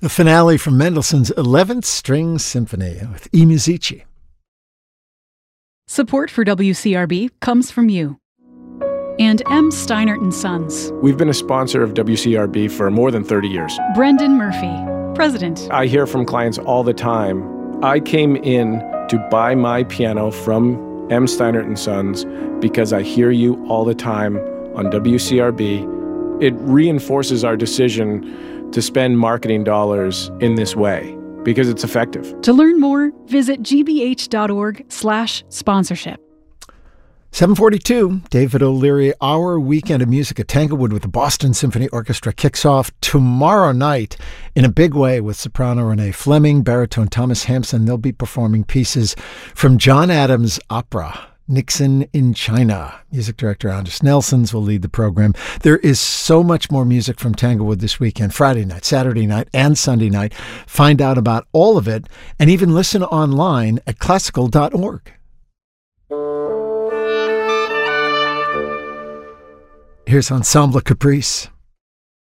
The finale from Mendelssohn's 11th String Symphony with E. Musici. Support for WCRB comes from you and M. Steinert & Sons. We've been a sponsor of WCRB for more than 30 years. Brendan Murphy, President. I hear from clients all the time, I came in to buy my piano from M. Steinert & Sons because I hear you all the time on WCRB. It reinforces our decision to spend marketing dollars in this way because it's effective. To learn more, visit gbh.org/sponsorship. 7:42, David O'Leary, our weekend of music at Tanglewood with the Boston Symphony Orchestra kicks off tomorrow night in a big way with soprano Renee Fleming, baritone Thomas Hampson. They'll be performing pieces from John Adams' opera, Nixon in China. Music director Anders Nelsons will lead the program. There is so much more music from Tanglewood this weekend, Friday night, Saturday night, and Sunday night. Find out about all of it and even listen online at classical.org. Here's Ensemble Caprice.